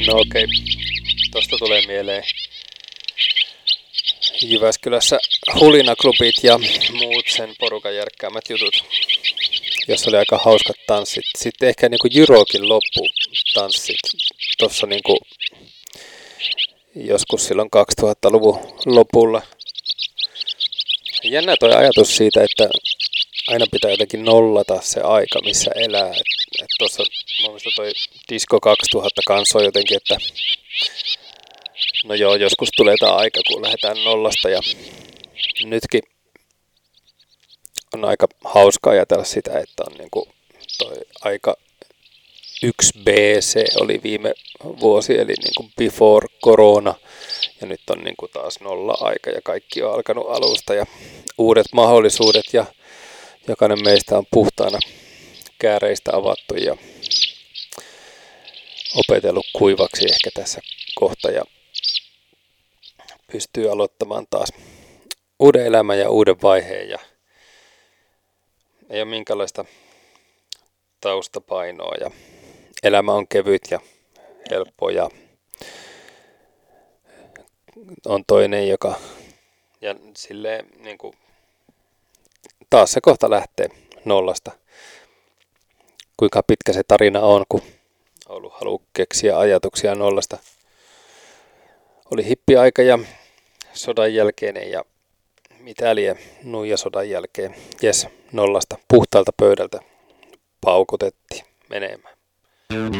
No okei, tosta tulee mieleen Jyväskylässä hulinaklubit ja muut sen porukan järkkäämät jutut, jossa oli aika hauskat tanssit. Sitten ehkä niinku Jyrokin lopputanssit tuossa niinku joskus silloin 2000-luvun lopulla. Jännä toi ajatus siitä, että aina pitää jotenkin nollata se aika, missä elää. Et tuossa mun mielestä toi Disco 2000 kanssa on jotenkin, että no joo, joskus tulee tämä aika, kun lähdetään nollasta ja nytkin on aika hauska ajatella sitä, että on niinku toi aika 1BC oli viime vuosi, eli niinku before corona, ja nyt on niinku taas nolla aika ja kaikki on alkanut alusta ja uudet mahdollisuudet ja jokainen meistä on puhtaana kääreistä avattu ja opetellut kuivaksi ehkä tässä kohta ja pystyy aloittamaan taas uuden elämän ja uuden vaiheen ja ei ole minkäänlaista taustapainoa ja elämä on kevyt ja helppo ja on toinen, joka ja silleen niin kuin, taas se kohta lähtee nollasta. Kuinka pitkä se tarina on, kun on ollut halu keksiä ajatuksia nollasta. Oli hippiaika ja sodan jälkeinen ja mitä liian nuija sodan jälkeen. Jes, nollasta puhtaalta pöydältä paukutettiin menemään.